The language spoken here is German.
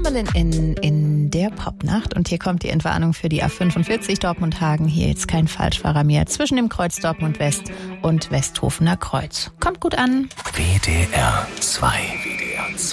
Marilyn in der Popnacht. Und hier kommt die Entwarnung für die A45 Dortmund-Hagen. Hier jetzt kein Falschfahrer mehr zwischen dem Kreuz Dortmund West und Westhofener Kreuz. Kommt gut an. WDR 2.